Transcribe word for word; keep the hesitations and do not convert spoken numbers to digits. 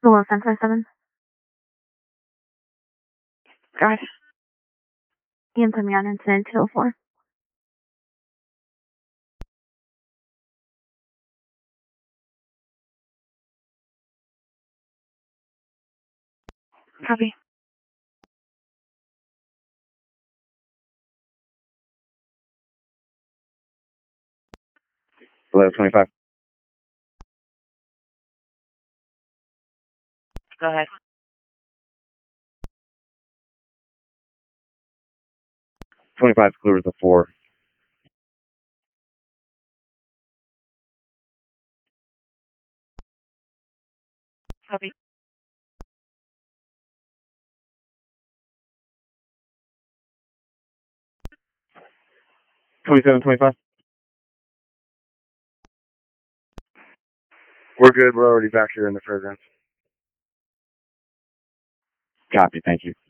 Hello, seven five seven. Drive. Ian put me on incident two oh four. Copy. eleven twenty-five. Go ahead. twenty-five clear with a four. Copy. twenty-seven twenty-five. We're good. We're already back here in the fairgrounds. Copy. Thank you.